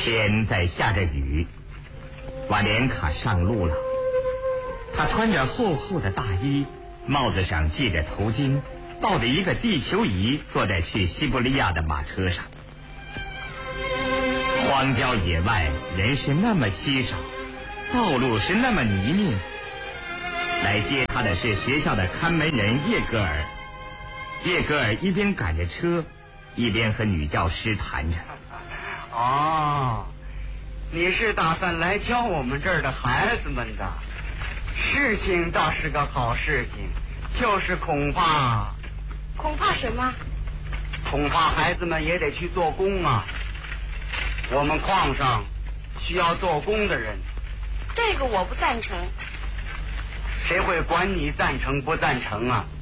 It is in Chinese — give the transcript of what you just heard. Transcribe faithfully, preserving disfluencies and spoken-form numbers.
天在下着雨，瓦莲卡上路了。他穿着厚厚的大衣，帽子上系着头巾，抱着一个地球仪，坐在去西伯利亚的马车上。荒郊野外，人是那么稀少，道路是那么泥泞。来接他的是学校的看门人叶格尔。叶格尔一边赶着车，一边和女教师谈着。 哦，你是打算来教我们这儿的孩子们的？事情倒是个好事情，就是恐怕…… 恐怕什么？ 恐怕孩子们也得去做工啊。我们矿上需要做工的人。 这个我不赞成。 谁会管你赞成不赞成啊？